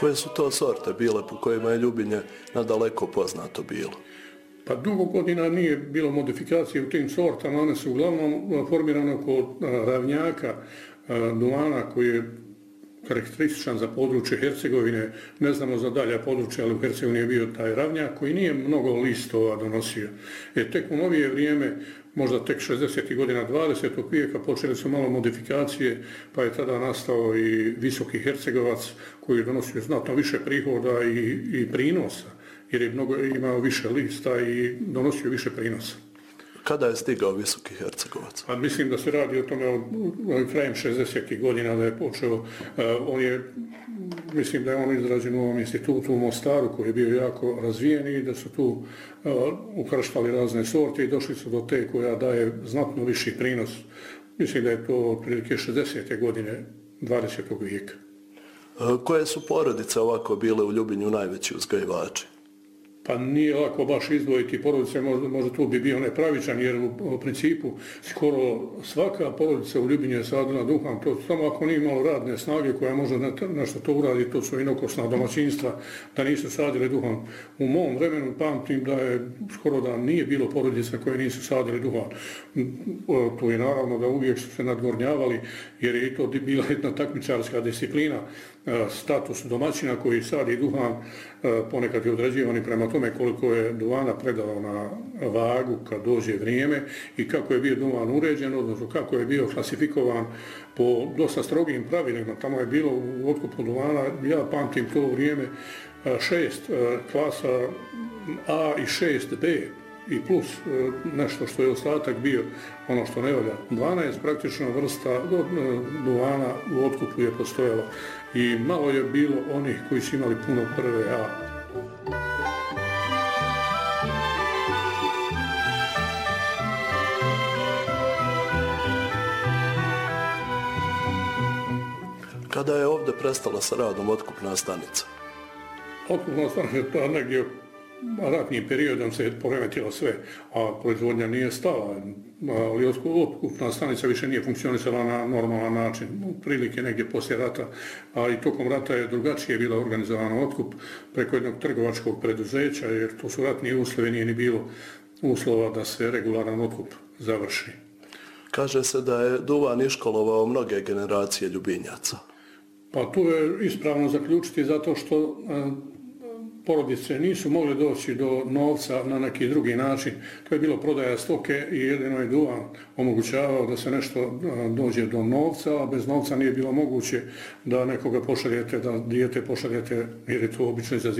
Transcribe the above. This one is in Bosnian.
Koje su to sorte bile po kojima je Ljubinje nadaleko poznato bilo? Pa dugo godina nije bilo modifikacije u tim sortama, one su uglavnom formirane oko ravnjaka duvana koji je karakterističan za područje Hercegovine, ne znamo za dalja područja, ali u Hercegovini je bio taj ravnjak koji nije mnogo listova donosio. Tek u novije vrijeme, možda tek 60. godina 20. vijeka, počeli su malo modifikacije, pa je tada nastao i visoki Hercegovac koji je donosio znatno više prihoda i prinosa, jer je imao više lista i donosio više prinosa. Kada je stigao visoki Hercegovac? Pa mislim da se radi o tome krajem 60. godina da je počeo. Mislim da je on izrađen u ovom institutu u Mostaru koji je bio jako razvijen i da su tu ukrštali razne sorte i došli su do te koja daje znatno viši prinos. Mislim da je to otprilike 60. godine 20. vijeka. Koje su porodice ovako bile u Ljubinju najveći uzgajivači? Pa nije lako baš izdvojiti porodice, možda tu bi bio nepravičan, jer u principu skoro svaka porodica u Ljubinju je sadila duhan, to samo ako nije imalo radne snage koja može nešto to uraditi, to su inokosna domaćinstva, da nisu sadili duhan. U mom vremenu pamtim da je skoro da nije bilo porodica koje nisu sadili duhan. To je naravno da uvijek su se nadgornjavali, jer je i to bila jedna takmičarska disciplina, status domaćina koji sadi duhan ponekad je određivan i prema tome koliko je duvana predao na vagu kad dođe vrijeme i kako je bio duvan uređen, odnosno kako je bio klasifikovan po dosta strogim pravilima. Tamo je bilo u otkupu duvana, ja pamtim to vrijeme, 6 klasa A i 6B i plus nešto što je ostatak bio ono što ne valja. 12 praktično vrsta duvana u otkupu je postojalo i malo je bilo onih koji su imali puno prve A. Kada je ovdje prestala sa radom otkupna stanica? Otkupna stanica je negdje ratnim periodom se poremetilo sve, a proizvodnja nije stala, ali otkupna stanica više nije funkcionisala na normalan način, prilike negdje poslije rata, a i tokom rata je drugačije bila organizovana otkup preko jednog trgovačkog preduzeća, jer to su ratni uslovi, nije ni bilo uslova da se regularan otkup završi. Kaže se da je duvan iškolovao mnoge generacije Ljubinjaca. Pa tu je ispravno zaključiti zato što porodice nisu mogle doći do novca na neki drugi način. To je bilo prodaja stoke i jedino je duvan omogućavao da se nešto dođe do novca, a bez novca nije bilo moguće da nekoga pošaljete, da dijete pošaljete, jer je to obično izazivalo